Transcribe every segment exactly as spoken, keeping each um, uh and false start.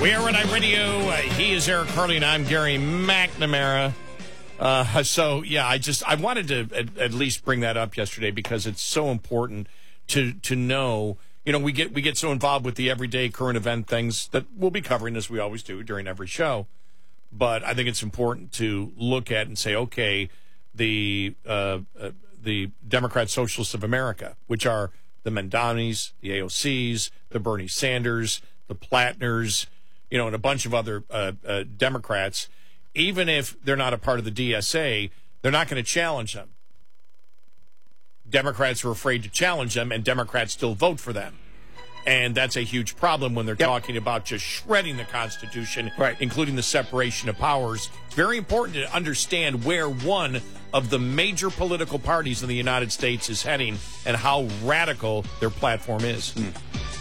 We are Red Eye Radio. Uh, he is Eric Harley, and I'm Gary McNamara. Uh, so, yeah, I just I wanted to at, at least bring that up yesterday because it's so important to to know. You know, we get we get so involved with the everyday current event things that we'll be covering, as we always do during every show. But I think it's important to look at and say, okay, the uh, uh, the Democrat Socialists of America, which are the Mandanis, the A O Cs, the Bernie Sanders, the Plattners, you know, and a bunch of other uh, uh, Democrats, even if they're not a part of the D S A, they're not going to challenge them. Democrats are afraid to challenge them, and Democrats still vote for them. And that's a huge problem when they're yep. talking about just shredding the Constitution, right. including the separation of powers. It's very important to understand where one of the major political parties in the United States is heading and how radical their platform is. Mm.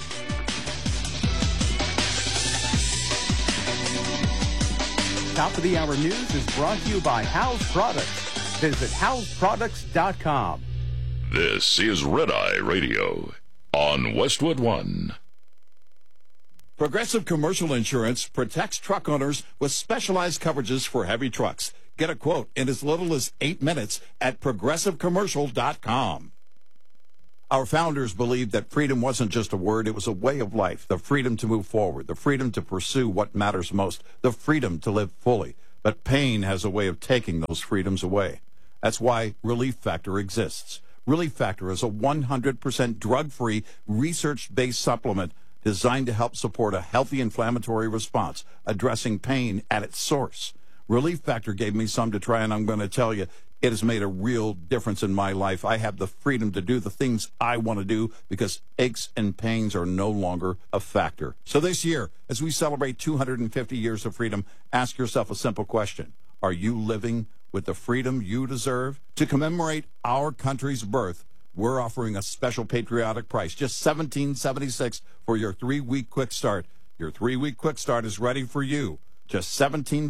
Top of the Hour News is brought to you by House Products. Visit house products dot com. This is Red Eye Radio on Westwood One. Progressive Commercial Insurance protects truck owners with specialized coverages for heavy trucks. Get a quote in as little as eight minutes at progressive commercial dot com. Our founders believed that freedom wasn't just a word, it was a way of life. The freedom to move forward, the freedom to pursue what matters most, the freedom to live fully. But pain has a way of taking those freedoms away. That's why Relief Factor exists. Relief Factor is a one hundred percent drug-free, research-based supplement designed to help support a healthy inflammatory response, addressing pain at its source. Relief Factor gave me some to try, and I'm going to tell you, it has made a real difference in my life. I have the freedom to do the things I want to do because aches and pains are no longer a factor. So this year, as we celebrate two hundred fifty years of freedom, ask yourself a simple question. Are you living with the freedom you deserve? To commemorate our country's birth, we're offering a special patriotic price, just seventeen seventy-six for your three-week quick start. Your three-week quick start is ready for you. Just seventeen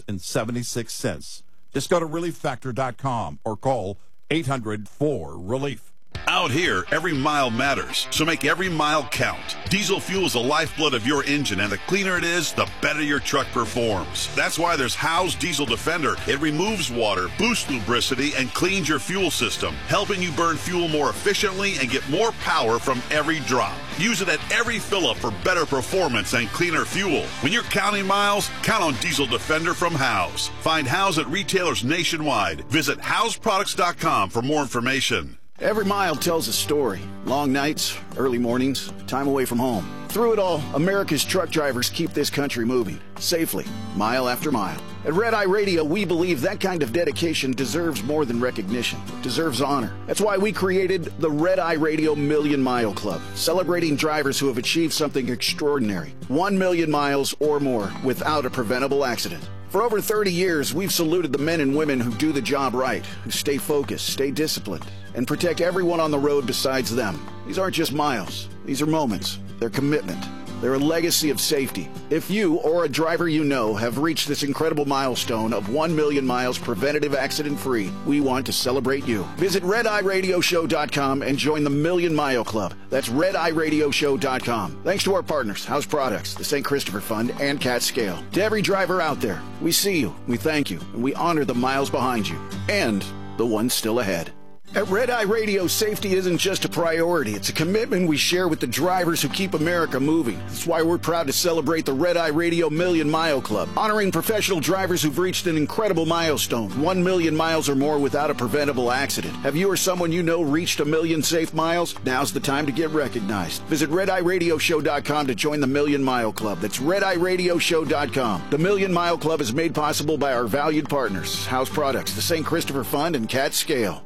seventy-six. Just go to relief factor dot com or call eight hundred four relief. Out here, every mile matters, so make every mile count. Diesel fuel is the lifeblood of your engine, and the cleaner it is, the better your truck performs. That's why there's Howe's Diesel Defender. It removes water, boosts lubricity, and cleans your fuel system, helping you burn fuel more efficiently and get more power from every drop. Use it at every fill-up for better performance and cleaner fuel. When you're counting miles, count on Diesel Defender from Howe's. Find Howe's at retailers nationwide. Visit house products dot com for more information. Every mile tells a story. Long nights, early mornings, time away from home. Through it all, America's truck drivers keep this country moving, safely, mile after mile. At Red Eye Radio, we believe that kind of dedication deserves more than recognition. It deserves honor. That's why we created the Red Eye Radio Million Mile Club, celebrating drivers who have achieved something extraordinary. One million miles or more without a preventable accident. For over thirty years, we've saluted the men and women who do the job right, who stay focused, stay disciplined, and protect everyone on the road besides them. These aren't just miles. These are moments. They're commitment. They're a legacy of safety. If you or a driver you know have reached this incredible milestone of one million miles preventative accident-free, we want to celebrate you. Visit red eye radio show dot com and join the Million Mile Club. That's red eye radio show dot com. Thanks to our partners, House Products, the Saint Christopher Fund, and Cat Scale. To every driver out there, we see you, we thank you, and we honor the miles behind you and the ones still ahead. At Red Eye Radio, safety isn't just a priority. It's a commitment we share with the drivers who keep America moving. That's why we're proud to celebrate the Red Eye Radio Million Mile Club, honoring professional drivers who've reached an incredible milestone, one million miles or more without a preventable accident. Have you or someone you know reached a million safe miles? Now's the time to get recognized. Visit red eye radio show dot com to join the Million Mile Club. That's red eye radio show dot com. The Million Mile Club is made possible by our valued partners, House Products, the Saint Christopher Fund, and Cat Scale.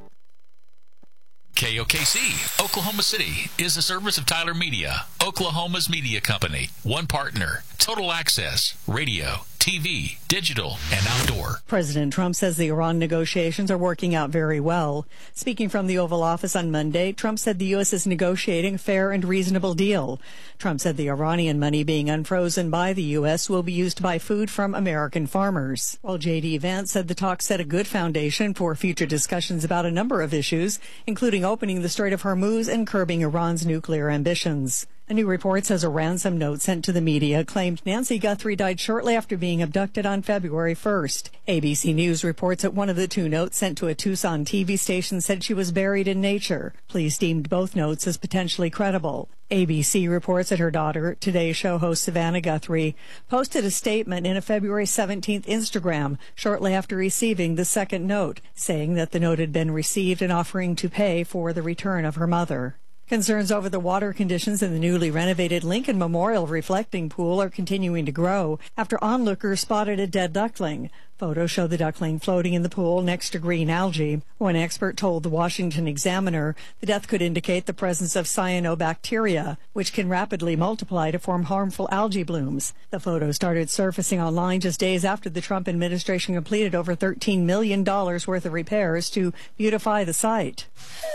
K O K C, Oklahoma City, is a service of Tyler Media, Oklahoma's media company. One partner, total access, radio, T V, digital, and outdoor. President Trump says the Iran negotiations are working out very well. Speaking from the Oval Office on Monday, Trump said the U S is negotiating a fair and reasonable deal. Trump said the Iranian money being unfrozen by the U S will be used to buy food from American farmers. While J D Vance said the talks set a good foundation for future discussions about a number of issues, including opening the Strait of Hormuz and curbing Iran's nuclear ambitions. A new report says a ransom note sent to the media claimed Nancy Guthrie died shortly after being abducted on February first. A B C News reports that one of the two notes sent to a Tucson T V station said she was buried in nature. Police deemed both notes as potentially credible. A B C reports that her daughter, Today Show host Savannah Guthrie, posted a statement in a February seventeenth Instagram shortly after receiving the second note, saying that the note had been received and offering to pay for the return of her mother. Concerns over the water conditions in the newly renovated Lincoln Memorial Reflecting Pool are continuing to grow after onlookers spotted a dead duckling. Photos show the duckling floating in the pool next to green algae. One expert told the Washington Examiner the death could indicate the presence of cyanobacteria, which can rapidly multiply to form harmful algae blooms. The photos started surfacing online just days after the Trump administration completed over thirteen million dollars worth of repairs to beautify the site.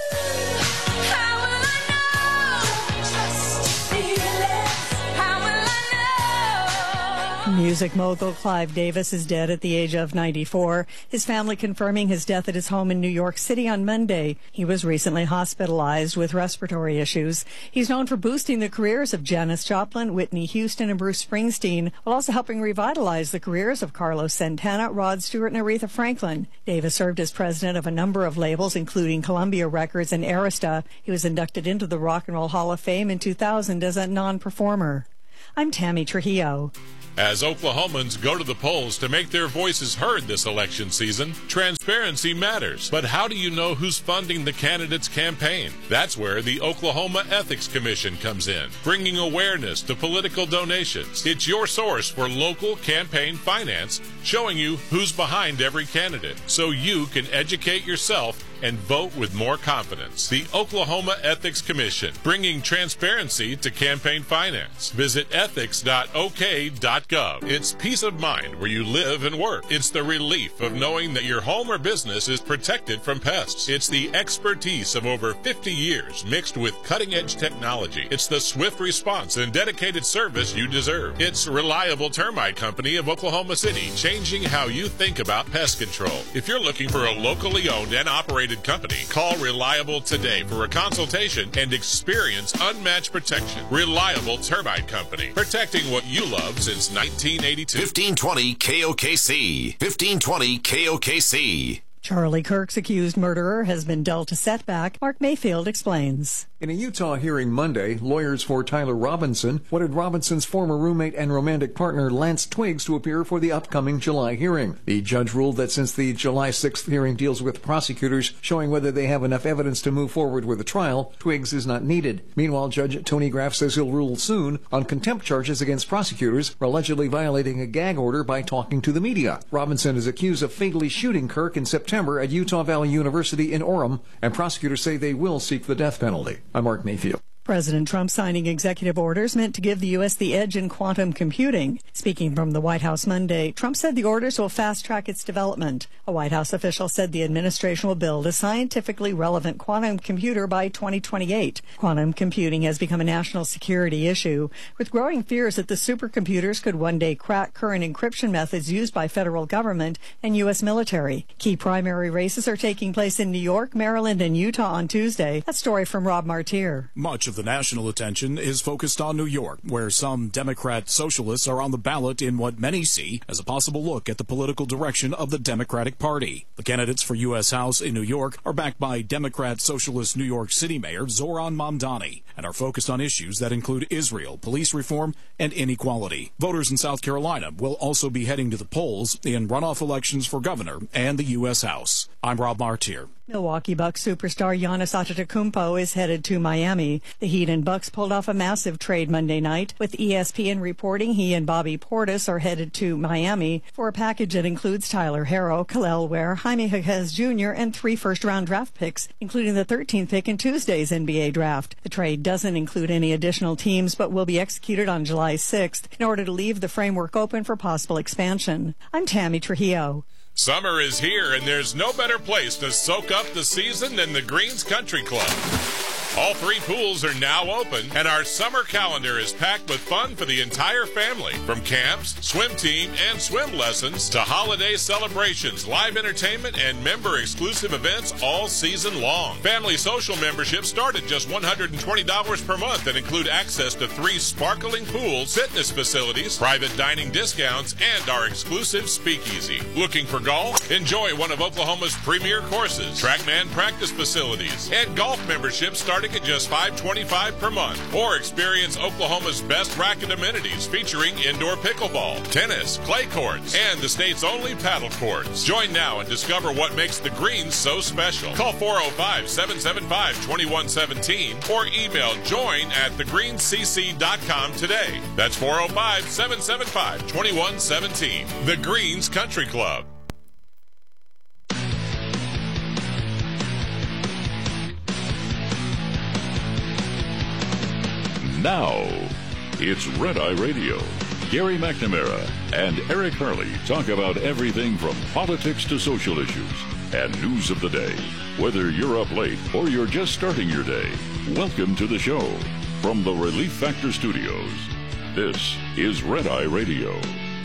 Music mogul Clive Davis is dead at the age of ninety-four. His family confirming his death at his home in New York City on Monday. He was recently hospitalized with respiratory issues. He's known for boosting the careers of Janis Joplin, Whitney Houston, and Bruce Springsteen, while also helping revitalize the careers of Carlos Santana, Rod Stewart, and Aretha Franklin. Davis served as president of a number of labels, including Columbia Records and Arista. He was inducted into the Rock and Roll Hall of Fame in two thousand as a non-performer. I'm Tammy Trujillo. As Oklahomans go to the polls to make their voices heard this election season, transparency matters. But how do you know who's funding the candidate's campaign? That's where the Oklahoma Ethics Commission comes in, bringing awareness to political donations. It's your source for local campaign finance, showing you who's behind every candidate, so you can educate yourself and vote with more confidence. The Oklahoma Ethics Commission, bringing transparency to campaign finance. Visit ethics dot o k dot gov. It's peace of mind where you live and work. It's the relief of knowing that your home or business is protected from pests. It's the expertise of over fifty years mixed with cutting-edge technology. It's the swift response and dedicated service you deserve. It's Reliable Termite Company of Oklahoma City, changing how you think about pest control. If you're looking for a locally owned and operated company, call Reliable today for a consultation and experience unmatched protection. Reliable Termite Company, protecting what you love since nineteen eighty-two. fifteen twenty K O K C. fifteen twenty K O K C. Charlie Kirk's accused murderer has been dealt a setback. Mark Mayfield explains. In a Utah hearing Monday, lawyers for Tyler Robinson wanted Robinson's former roommate and romantic partner Lance Twiggs to appear for the upcoming July hearing. The judge ruled that since the July sixth hearing deals with prosecutors showing whether they have enough evidence to move forward with the trial, Twiggs is not needed. Meanwhile, Judge Tony Graff says he'll rule soon on contempt charges against prosecutors for allegedly violating a gag order by talking to the media. Robinson is accused of fatally shooting Kirk in September at Utah Valley University in Orem, and prosecutors say they will seek the death penalty. I'm Mark Mayfield. President Trump signing executive orders meant to give the U S the edge in quantum computing. Speaking from the White House Monday, Trump said the orders will fast-track its development. A White House official said the administration will build a scientifically relevant quantum computer by twenty twenty-eight. Quantum computing has become a national security issue, with growing fears that the supercomputers could one day crack current encryption methods used by federal government and U S military. Key primary races are taking place in New York, Maryland, and Utah on Tuesday. That story from Rob Martier. Much of the national attention is focused on New York, where some Democrat socialists are on the ballot in what many see as a possible look at the political direction of the Democratic Party. The candidates for U S House in New York are backed by Democrat Socialist New York City Mayor Zoran Mamdani and are focused on issues that include Israel, police reform, and inequality. Voters in South Carolina will also be heading to the polls in runoff elections for governor and the U S House. I'm Rob Martier. Milwaukee Bucks superstar Giannis Antetokounmpo is headed to Miami. The Heat and Bucks pulled off a massive trade Monday night, with E S P N reporting he and Bobby Portis are headed to Miami for a package that includes Tyler Herro, Khalil Ware, Jaime Jaquez Junior, and three first-round draft picks, including the thirteenth pick in Tuesday's N B A draft. The trade doesn't include any additional teams, but will be executed on July sixth in order to leave the framework open for possible expansion. I'm Tammy Trujillo. Summer is here, and there's no better place to soak up the season than the Greens Country Club. All three pools are now open, and our summer calendar is packed with fun for the entire family. From camps, swim team, and swim lessons to holiday celebrations, live entertainment, and member-exclusive events all season long. Family social memberships start at just one hundred twenty dollars per month and include access to three sparkling pools, fitness facilities, private dining discounts, and our exclusive speakeasy. Looking for golf? Enjoy one of Oklahoma's premier courses, TrackMan practice facilities, and golf memberships starting at just five hundred twenty-five dollars per month. Or experience Oklahoma's best racket amenities featuring indoor pickleball, tennis, clay courts, and the state's only paddle courts. Join now and discover what makes the Greens so special. Call four oh five, seven seven five, two one one seven or email join at the greens c c dot com today. That's four oh five, seven seven five, two one one seven. The Greens Country Club. Now, it's Red Eye Radio. Gary McNamara and Eric Harley talk about everything from politics to social issues and news of the day. Whether you're up late or you're just starting your day, welcome to the show. From the Relief Factor Studios, this is Red Eye Radio.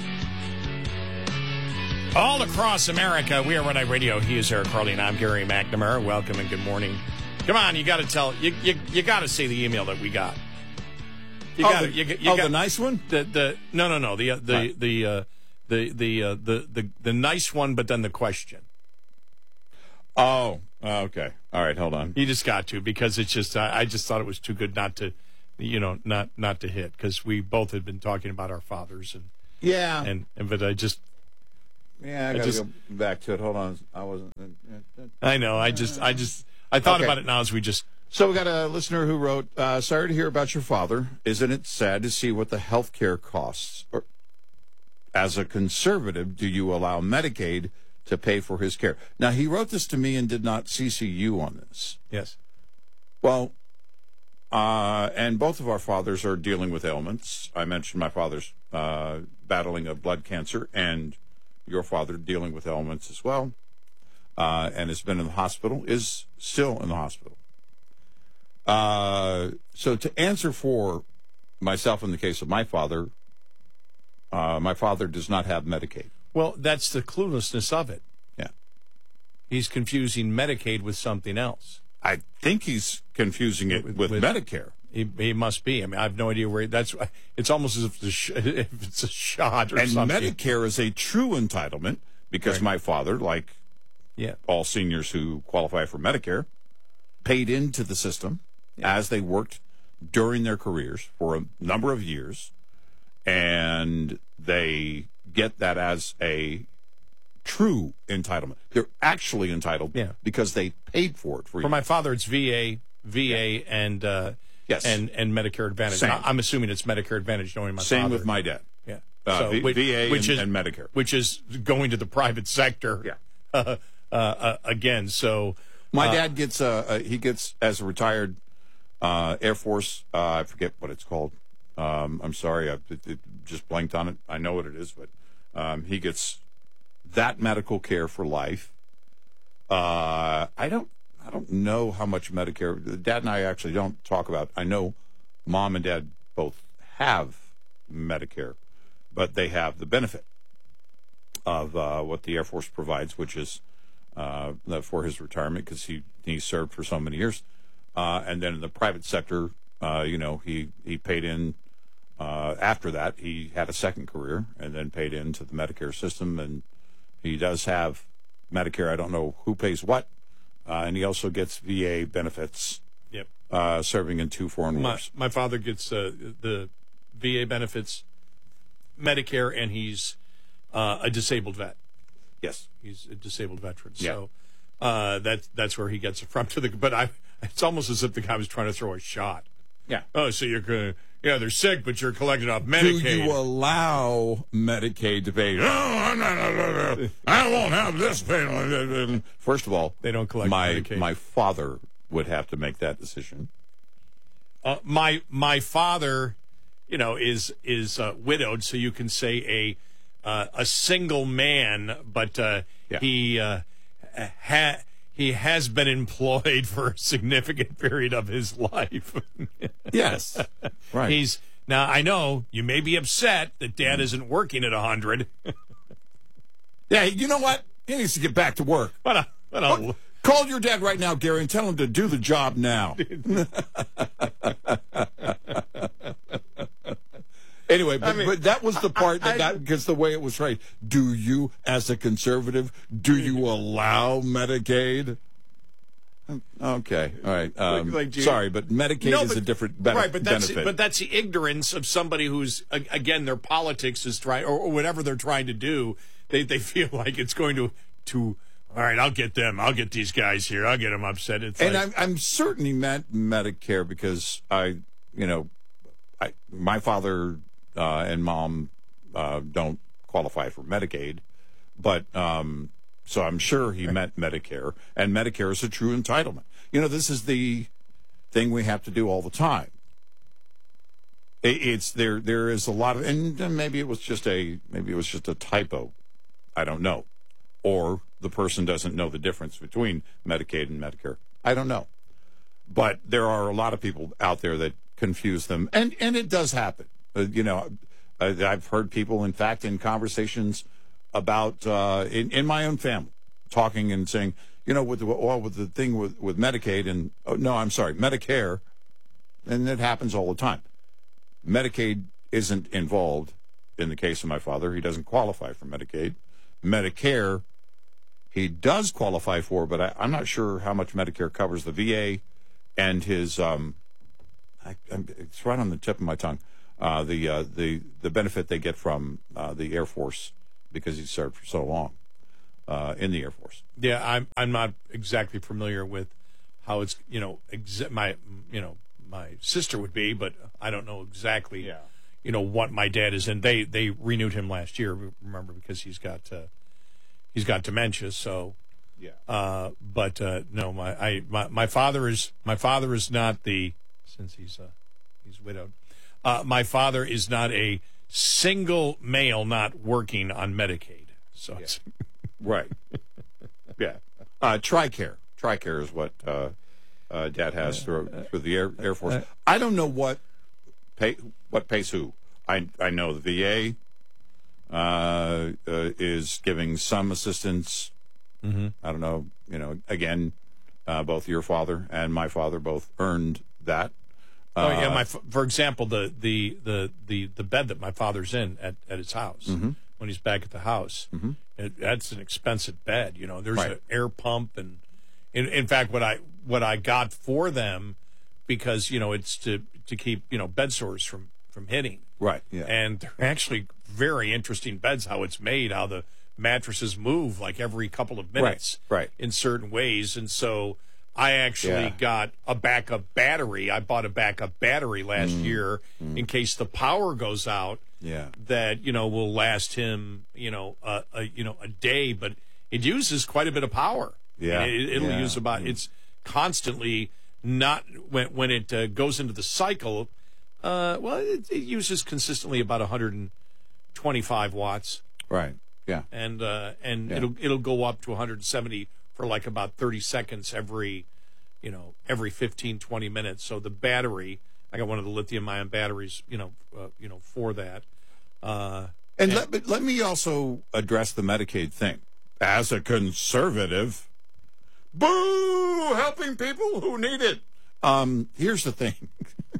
All across America, we are Red Eye Radio. He is Eric Harley, and I'm Gary McNamara. Welcome and good morning. Come on, you got to tell, you you, you got to see the email that we got. You oh, got the, you, you oh got, the nice one? The the no no no the uh, the right. the uh, the the, uh, the the the nice one, but then the question. Oh, okay. All right, hold on. You just got to because it's just I, I just thought it was too good not to, you know, not not to hit because we both had been talking about our fathers and yeah and, and but I just yeah I, I gotta just, go back to it. Hold on, I wasn't. I know. I just I just I thought okay. about it now as we just. So we got a listener who wrote, uh, sorry to hear about your father. Isn't it sad to see what the health care costs? Or, as a conservative, do you allow Medicaid to pay for his care? Now, he wrote this to me and did not C C you on this. Yes. Well, uh, and both of our fathers are dealing with ailments. I mentioned my father's uh, battling a blood cancer, and your father dealing with ailments as well, uh, and has been in the hospital, is still in the hospital. Uh, so to answer for myself in the case of my father, uh, my father does not have Medicaid. Well, that's the cluelessness of it. Yeah. He's confusing Medicaid with something else. I think he's confusing it with, with, with Medicare. He, he must be. I mean, I have no idea where. That's. It's almost as if it's a, sh- if it's a shot or and something. And Medicare is a true entitlement because right. my father, like yeah. all seniors who qualify for Medicare, paid into the system. Yeah. As they worked during their careers for a number of years, and they get that as a true entitlement. They're actually entitled yeah. because they paid for it. For, for you. my father, it's V A, V A, yeah. and uh, yes, and and Medicare Advantage. Same. I'm assuming it's Medicare Advantage, knowing my Same father. with my dad. Yeah, uh, so v- which, V A which and, is, and Medicare, which is going to the private sector. Yeah, uh, uh, uh, again. So my uh, dad gets uh, uh, he gets as a retired. Uh, Air Force, uh, I forget what it's called. Um, I'm sorry, I it, it just blanked on it. I know what it is, but um, he gets that medical care for life. Uh, I don't, I don't know how much Medicare. Dad and I actually don't talk about. I know, Mom and Dad both have Medicare, but they have the benefit of uh, what the Air Force provides, which is uh, for his retirement because he he served for so many years. Uh, and then in the private sector, uh, you know, he, he paid in, uh, after that, he had a second career and then paid into the Medicare system. And he does have Medicare. I don't know who pays what. Uh, and he also gets V A benefits. Yep. Uh, serving in two foreign my, wars. My father gets uh, the V A benefits, Medicare, and he's uh, a disabled vet. Yes. He's a disabled veteran. Yeah. So uh, that's, that's where he gets it from. To the But I... It's almost as if the guy was trying to throw a shot. Yeah. Oh, so you're going to, yeah, they're sick, but you're collecting off Medicaid. Do you allow Medicaid to pay? Oh, I'm not, I won't have this pay. First of all, they don't collect my, Medicaid. My father would have to make that decision. Uh, my my father, you know, is is uh, widowed, so you can say a uh, a single man, but uh, yeah. he uh, ha- he has been employed for a significant period of his life. Yes, right. He's now. I know you may be upset that Dad isn't working at a hundred. Yeah, you know what? He needs to get back to work. What a, what a, what? Call your dad right now, Gary, and tell him to do the job now. Anyway, but, I mean, but that was the part that, I, that because the way it was right. Do you, as a conservative, do you allow Medicaid? Okay, all right. Um, like, you, sorry, but Medicaid no, but, is a different be- right, but that's, benefit. But that's the ignorance of somebody who's, again, their politics is trying, or, or whatever they're trying to do. They they feel like it's going to to. All right, I'll get them. I'll get these guys here. I'll get them upset. It's and like, I'm I'm certain he meant Medicare because I, you know, I my father. Uh, and mom uh, don't qualify for Medicaid, but um, so I'm sure he meant Medicare, and Medicare is a true entitlement. You know, this is the thing we have to do all the time. It, it's there. There is a lot of, and maybe it was just a maybe it was just a typo. I don't know, or the person doesn't know the difference between Medicaid and Medicare. I don't know, but there are a lot of people out there that confuse them, and and it does happen. Uh, you know, uh, I've heard people, in fact, in conversations about uh, in, in my own family, talking and saying, you know, with the, well, with the thing with, with Medicaid and oh, no, I'm sorry, Medicare, and it happens all the time. Medicaid isn't involved in the case of my father. He doesn't qualify for Medicaid. Medicare, he does qualify for, but I, I'm not sure how much Medicare covers the V A and his. Um, I, I'm, it's right on the tip of my tongue. Uh, the uh, the the benefit they get from uh, the Air Force because he served for so long uh, in the Air Force. Yeah, I'm I'm not exactly familiar with how it's you know exa- my you know my sister would be, but I don't know exactly yeah. you know what my dad is in. They they renewed him last year, remember, because he's got uh, he's got dementia. So yeah, uh, but uh, no, my I my, my father is my father is not the since he's uh, he's widowed. Uh, my father is not a single male not working on Medicaid. So yeah. it's right. Yeah. Uh, TRICARE. TRICARE is what uh, uh, Dad has through, through the Air, Air Force. I don't know what pay what pays who. I I know the V A uh, uh, is giving some assistance. Mm-hmm. I don't know. You know, again, uh, both your father and my father both earned that. Oh yeah, my for example, the, the, the, the, the bed that my father's in at, at his house mm-hmm. when he's back at the house, mm-hmm. it, that's an expensive bed. You know, there's right. an air pump, and in, in fact, what I what I got for them because you know it's to to keep you know bed sores from from hitting. Right. Yeah. And they're actually very interesting beds. How it's made, how the mattresses move like every couple of minutes, right? Right. In certain ways, and so. I actually yeah. got a backup battery. I bought a backup battery last mm. year mm. in case the power goes out. Yeah, that you know will last him you know a, a you know a day, but it uses quite a bit of power. Yeah, it, it'll yeah. use about. Mm. It's constantly not when when it uh, goes into the cycle. Uh, well, it, it uses consistently about one hundred twenty-five watts. Right. Yeah. And uh, and yeah. it'll it'll go up to one hundred seventy. For like about thirty seconds every, you know, every fifteen, twenty minutes. So the battery, I got one of the lithium-ion batteries, you know, uh, you know, for that. Uh, and, and let, let me also address the Medicaid thing. As a conservative, boo, helping people who need it. Um, here's the thing.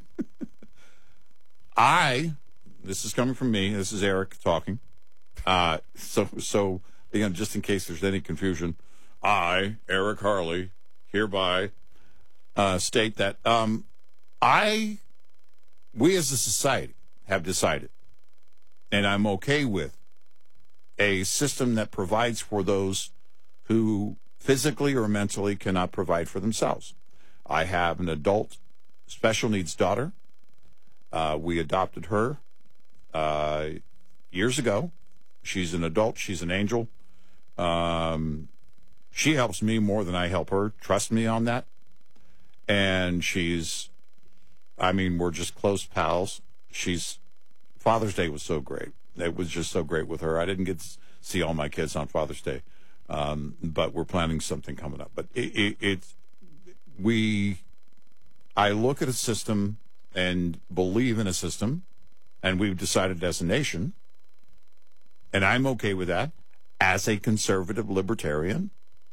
I, this is coming from me. This is Eric talking. Uh, so, so you know, just in case there's any confusion. I, Eric Harley, hereby uh, state that um, I, we as a society have decided, and I'm okay with, a system that provides for those who physically or mentally cannot provide for themselves. I have an adult special needs daughter. Uh, we adopted her uh, years ago. She's an adult. She's an angel. Um... She helps me more than I help her. Trust me on that. And she's, I mean, we're just close pals. She's, Father's Day was so great. It was just so great with her. I didn't get to see all my kids on Father's Day. Um, but we're planning something coming up. But it, it, it's we, I look at a system and believe in a system, and we've decided as a nation, and I'm okay with that, as a conservative libertarian,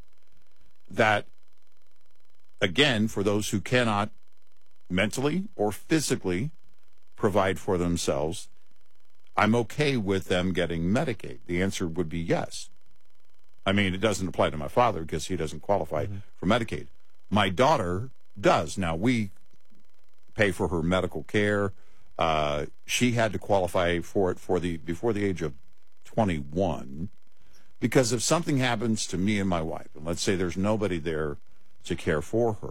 that, again, for those who cannot mentally or physically provide for themselves, I'm okay with them getting Medicaid. The answer would be yes. I mean, it doesn't apply to my father because he doesn't qualify mm-hmm. for Medicaid. My daughter does. Now, we pay for her medical care. Uh, she had to qualify for it for the before the age of twenty-one, because if something happens to me and my wife, and let's say there's nobody there to care for her,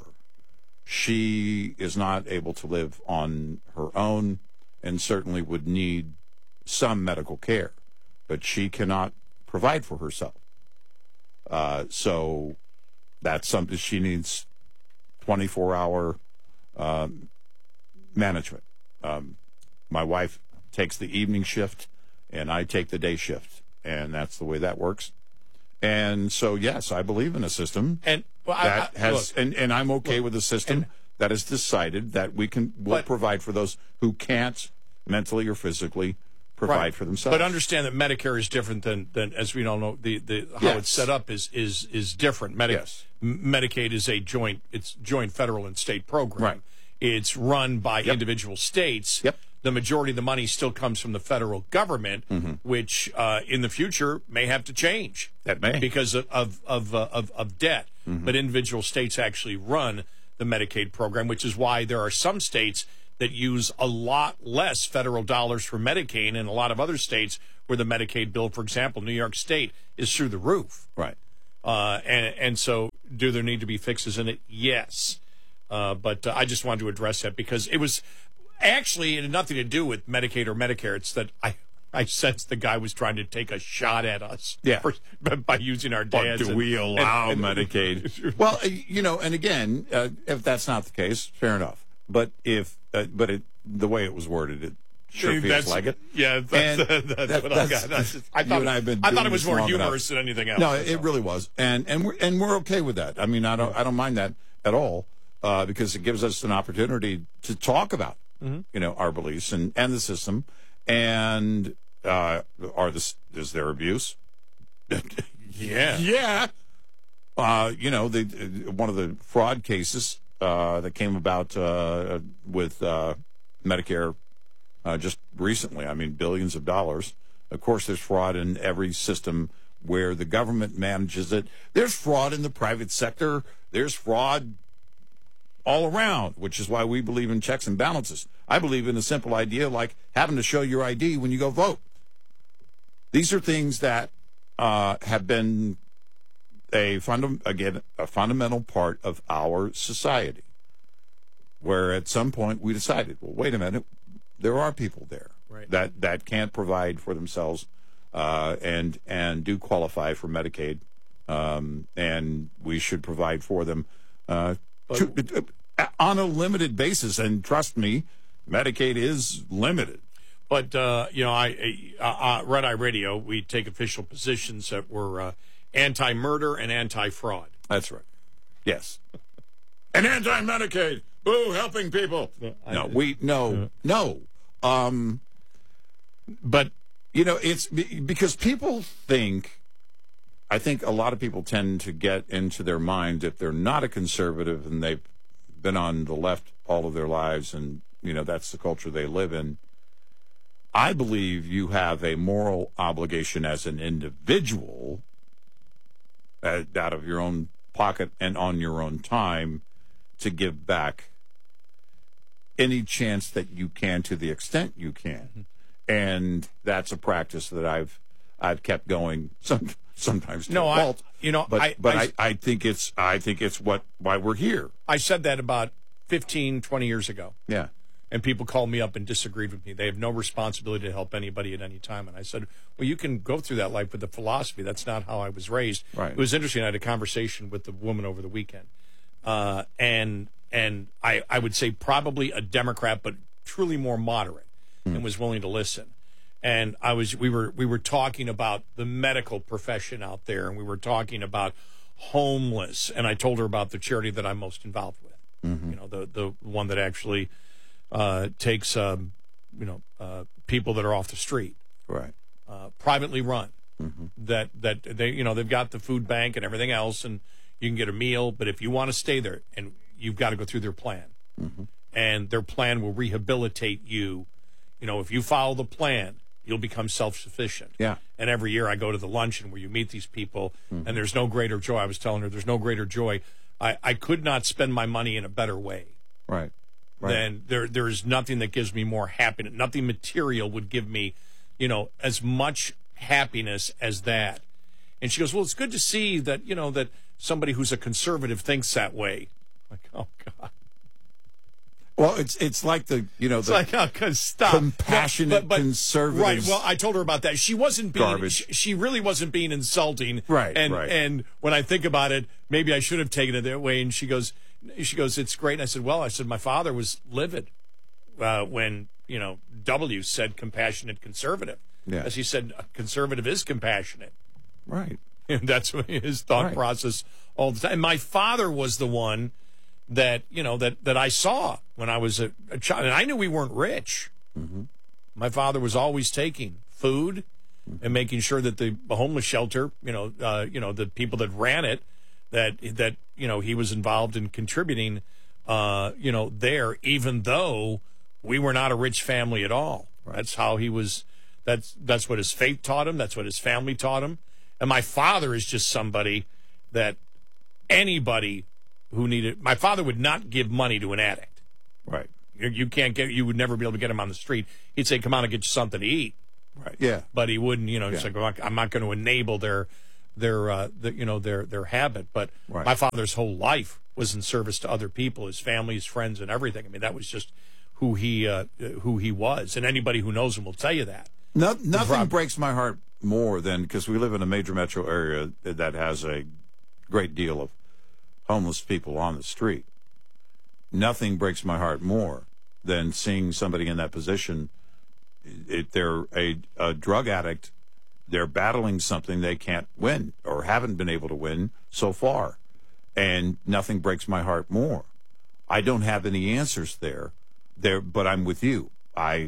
she is not able to live on her own and certainly would need some medical care, but she cannot provide for herself. Uh, so that's something she needs twenty-four hour um, management. Um, my wife takes the evening shift and I take the day shift, and that's the way that works. And so, yes, I believe in a system and well, that I, I, has, look, and, and I'm okay look, with a system and, that has decided that we can will but, provide for those who can't mentally or physically provide right. for themselves. But understand that Medicare is different than, than as we all know, the, the how yes. it's set up is is is different. Medi- yes. Medicaid is a joint it's joint federal and state program. Right. It's run by yep. individual states. Yep. The majority of the money still comes from the federal government, mm-hmm. which uh, in the future may have to change. That may. Because of of of, uh, of, of debt. Mm-hmm. But individual states actually run the Medicaid program, which is why there are some states that use a lot less federal dollars for Medicaid, and a lot of other states where the Medicaid bill, for example, New York State, is through the roof. Right. Uh, and and so, do there need to be fixes in it? Yes. Uh, but uh, I just wanted to address that because it was actually it had nothing to do with Medicaid or Medicare. It's that I I sensed the guy was trying to take a shot at us. Yeah. For, by using our dads. But do and, we allow and, and, Medicaid? Well, you know, and again, uh, if that's not the case, fair enough. But if, uh, but it, the way it was worded, it sure feels that's, like it. Yeah, that's, and that's that, what that's, I got. That's just, I you thought, and I have been I thought doing it was this more long humorous enough. than anything else. No, it really was, and and we're and we're okay with that. I mean, I don't I don't mind that at all uh, because it gives us an opportunity to talk about mm-hmm. you know our beliefs and, and the system, and uh, are this is there abuse? yeah, yeah. Uh, you know, the one of the fraud cases uh, that came about uh, with uh, Medicare uh, just recently. I mean, billions of dollars. Of course, there's fraud in every system where the government manages it. There's fraud in the private sector. There's fraud all around, which is why we believe in checks and balances. I believe in a simple idea like having to show your I D when you go vote. These are things that uh, have been a funda- again a fundamental part of our society, where at some point we decided, well, wait a minute, there are people there right. that, that can't provide for themselves uh, and and do qualify for Medicaid, um, and we should provide for them uh, to, uh, on a limited basis. And trust me, Medicaid is limited. But, uh, you know, I, uh, uh, Red Eye Radio, we take official positions that we're uh, anti-murder and anti-fraud. That's right. Yes. And anti-Medicaid. Boo, helping people. No, no we, no, no. Um, but, you know, it's because people think, I think a lot of people tend to get into their mind if they're not a conservative and they've been on the left all of their lives and, you know, that's the culture they live in. I believe you have a moral obligation as an individual uh, out of your own pocket and on your own time to give back any chance that you can to the extent you can. Mm-hmm. And that's a practice that I've I've kept going some, sometimes to no, a fault. I, you know, but I, but I, I, I think it's I think it's what why we're here. I said that about fifteen, twenty years ago. Yeah. And people called me up and disagreed with me. They have no responsibility to help anybody at any time. And I said, well, you can go through that life with the philosophy. That's not how I was raised. Right. It was interesting. I had a conversation with the woman over the weekend. Uh, and and I, I would say probably a Democrat, but truly more moderate, mm. and was willing to listen. and I was we were we were talking about the medical profession out there, and we were talking about homeless, and I told her about the charity that I'm most involved with. Mm-hmm. You know, the the one that actually uh, takes um, you know uh, people that are off the street, right, uh, privately run. Mm-hmm. That that they you know they've got the food bank and everything else, and you can get a meal, but if you want to stay there, and you've got to go through their plan, mm-hmm. and their plan will rehabilitate you. You know, if you follow the plan, you'll become self-sufficient. Yeah. And every year I go to the luncheon where you meet these people, mm-hmm. and there's no greater joy. I was telling her there's no greater joy. I, I could not spend my money in a better way. Right. Right. Then there there is nothing that gives me more happiness. Nothing material would give me, you know, as much happiness as that. And she goes, well, it's good to see that, you know, that somebody who's a conservative thinks that way. I'm like, oh, God. Well, it's it's like the, you know, it's the like, oh, cause stop. compassionate no, but, but, conservatives. Right. Well, I told her about that. She wasn't being, Garbage. she, she really wasn't being insulting. Right. And, right. and when I think about it, maybe I should have taken it that way. And she goes, she goes, it's great. And I said, well, I said, my father was livid uh, when, you know, W said compassionate conservative. Yeah. As he said, a conservative is compassionate. Right. And that's his thought Right. process all the time. And my father was the one that, you know, that, that I saw when I was a, a child. And I knew we weren't rich. Mm-hmm. My father was always taking food mm-hmm. and making sure that the homeless shelter, you know, uh, you know, the people that ran it, that, that, you know, he was involved in contributing, uh, you know, there, even though we were not a rich family at all. Right. That's how he was. That's, that's what his faith taught him. That's what his family taught him. And my father is just somebody that anybody who needed, my father would not give money to an addict. Right. You, you can't get, you would never be able to get him on the street. He'd say, come on and get you something to eat. Right. Yeah. But he wouldn't, you know, Yeah. he's like, I'm not, I'm not going to enable their, their, uh, the, you know, their, their habit. But Right. my father's whole life was in service to other people, his family, his friends, and everything. I mean, that was just who he, uh, who he was. And anybody who knows him will tell you that. No, nothing breaks my heart more than, because we live in a major metro area that has a great deal of homeless people on the street. Nothing breaks my heart more than seeing somebody in that position. If they're a, a drug addict, they're battling something they can't win or haven't been able to win so far. And nothing breaks my heart more. I don't have any answers there, there, but I'm with you. I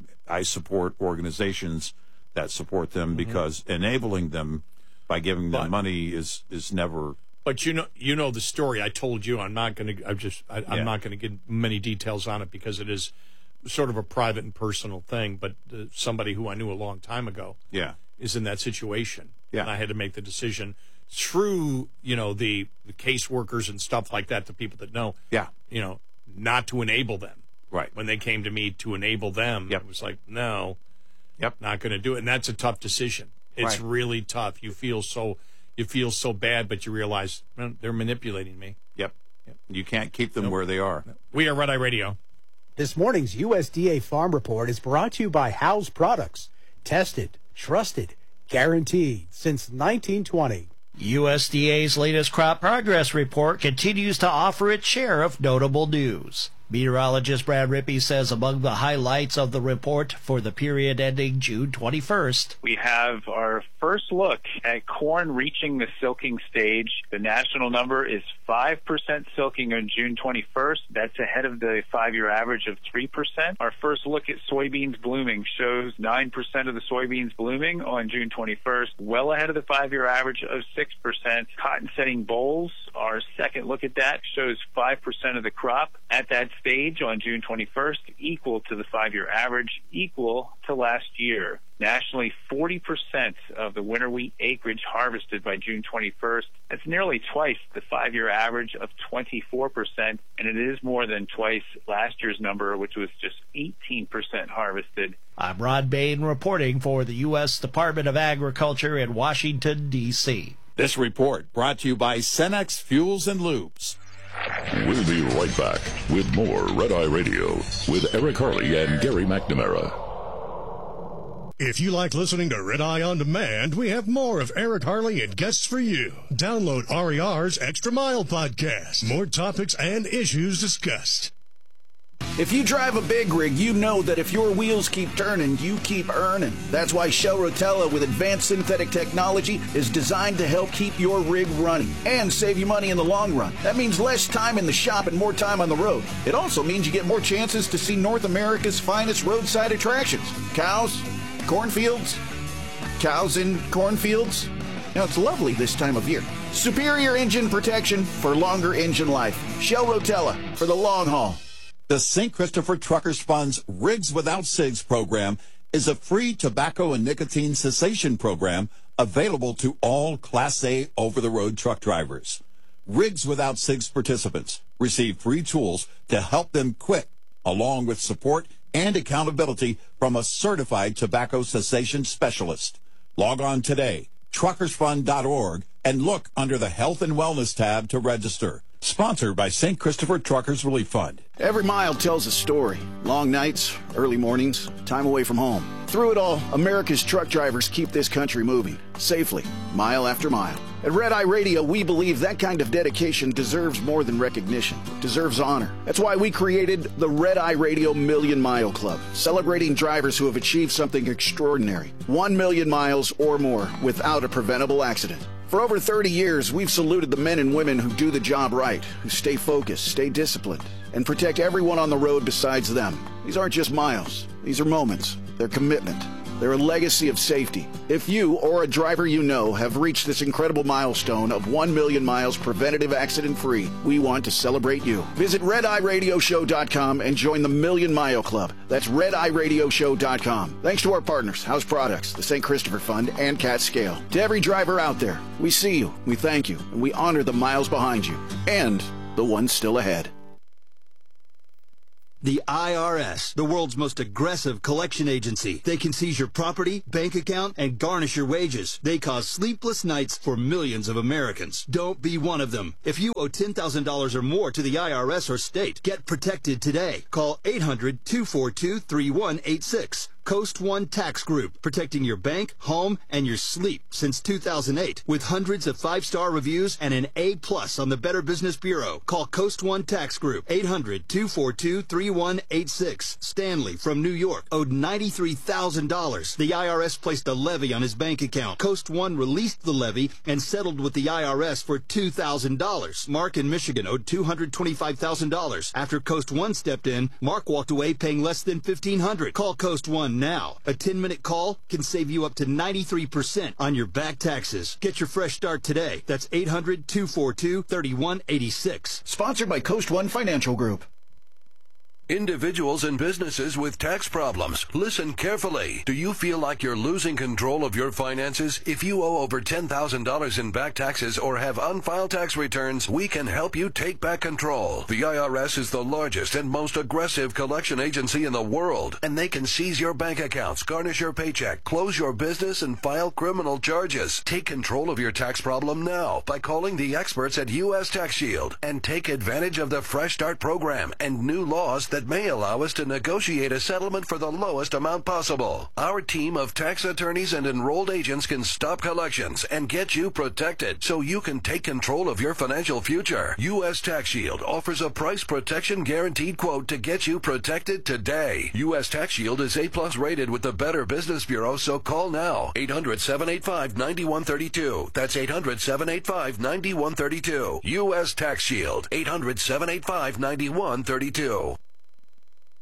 I support organizations that support them mm-hmm. because enabling them by giving them but, money is is never. But you know, you know the story. I told you. I'm not going to. I'm just. I, I'm Yeah. not going to get many details on it because it is sort of a private and personal thing. But uh, somebody who I knew a long time ago, Yeah. is in that situation. Yeah. And I had to make the decision through, you know, the, the caseworkers and stuff like that, the people that know, Yeah. you know, not to enable them. Right. When they came to me to enable them, Yep. it was like, no, Yep. not going to do it. And that's a tough decision. It's Right. really tough. You feel so, you feel so bad, but you realize well, they're manipulating me. Yep. Yep. You can't keep them Nope. where they are. We are Red Eye Radio. This morning's U S D A Farm Report is brought to you by House Products. Tested, trusted, guaranteed since nineteen twenty. U S D A's latest crop progress report continues to offer its share of notable news. Meteorologist Brad Rippey says among the highlights of the report for the period ending June twenty-first. We have our first look at corn reaching the silking stage. The national number is five percent silking on June twenty-first. That's ahead of the five-year average of three percent. Our first look at soybeans blooming shows nine percent of the soybeans blooming on June twenty-first, well ahead of the five-year average of six percent. Cotton setting bolls, our second look at that, shows five percent of the crop at that stage on June twenty-first, equal to the five-year average, equal to last year. Nationally, forty percent of the winter wheat acreage harvested by June twenty-first. That's nearly twice the five-year average of twenty-four percent, and it is more than twice last year's number, which was just eighteen percent harvested. I'm Rod Bain reporting for the U S Department of Agriculture in Washington, D C This report brought to you by Cenex Fuels and Lubes. We'll be right back with more Red Eye Radio with Eric Harley and Gary McNamara. If you like listening to Red Eye On Demand, we have more of Eric Harley and guests for you. Download R E R's Extra Mile podcast. More topics and issues discussed. If you drive a big rig, you know that if your wheels keep turning, you keep earning. That's why Shell Rotella with advanced synthetic technology is designed to help keep your rig running and save you money in the long run. That means less time in the shop and more time on the road. It also means you get more chances to see North America's finest roadside attractions. Cows, cornfields, cows in cornfields. Now, it's lovely this time of year. Superior engine protection for longer engine life. Shell Rotella for the long haul. The Saint Christopher Truckers Fund's Rigs Without Cigs program is a free tobacco and nicotine cessation program available to all Class A over-the-road truck drivers. Rigs Without Cigs participants receive free tools to help them quit, along with support and accountability from a certified tobacco cessation specialist. Log on today, truckers fund dot org, and look under the Health and Wellness tab to register. Sponsored by Saint Christopher Truckers Relief Fund. Every mile tells a story. Long nights, early mornings, time away from home. Through it all, America's truck drivers keep this country moving, safely, mile after mile. At Red Eye Radio, we believe that kind of dedication deserves more than recognition. It deserves honor. That's why we created the Red Eye Radio Million Mile Club, celebrating drivers who have achieved something extraordinary. One million miles or more without a preventable accident. For over thirty years, we've saluted the men and women who do the job right, who stay focused, stay disciplined, and protect everyone on the road besides them. These aren't just miles. These are moments. They're commitment. They're a legacy of safety. If you or a driver you know have reached this incredible milestone of one million miles preventative accident-free, we want to celebrate you. Visit red eye radio show dot com and join the Million Mile Club. That's red eye radio show dot com. Thanks to our partners, House Products, the Saint Christopher Fund, and Cat Scale. To every driver out there, we see you, we thank you, and we honor the miles behind you, and the ones still ahead. The I R S, the world's most aggressive collection agency. They can seize your property, bank account, and garnish your wages. They cause sleepless nights for millions of Americans. Don't be one of them. If you owe ten thousand dollars or more to the I R S or state, get protected today. Call eight hundred, two four two, three one eight six. Coast One Tax Group, protecting your bank, home, and your sleep since two thousand eight. With hundreds of five-star reviews and an A plus on the Better Business Bureau. Call Coast One Tax Group, eight hundred, two four two, three one eight six. Stanley from New York owed ninety-three thousand dollars. The I R S placed a levy on his bank account. Coast One released the levy and settled with the I R S for two thousand dollars. Mark in Michigan owed two hundred twenty-five thousand dollars. After Coast One stepped in, Mark walked away paying less than fifteen hundred dollars. Call Coast One now. A ten-minute call can save you up to ninety-three percent on your back taxes. Get your fresh start today. That's eight hundred, two four two, three one eight six. Sponsored by Coast One Financial Group. Individuals and businesses with tax problems, listen carefully. Do you feel like you're losing control of your finances? If you owe over ten thousand dollars in back taxes or have unfiled tax returns, we can help you take back control. The I R S is the largest and most aggressive collection agency in the world, and they can seize your bank accounts, garnish your paycheck, close your business, and file criminal charges. Take control of your tax problem now by calling the experts at U S Tax Shield and take advantage of the Fresh Start program and new laws that that may allow us to negotiate a settlement for the lowest amount possible. Our team of tax attorneys and enrolled agents can stop collections and get you protected so you can take control of your financial future. U S Tax Shield offers a price protection guaranteed quote to get you protected today. U S Tax Shield is A plus rated with the Better Business Bureau, so call now. eight hundred, seven eight five, nine one three two. That's eight hundred, seven eight five, nine one three two. U S Tax Shield. eight hundred, seven eight five, nine one three two.